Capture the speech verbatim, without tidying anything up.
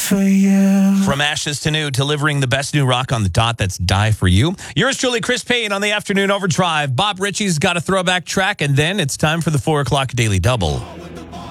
for you. From ashes to new, delivering the best new rock on the dot. That's Die For You. Yours truly, Chris Payne, on the Afternoon Overdrive. Bob Ritchie's got a throwback track, and then it's time for the four o'clock Daily Double.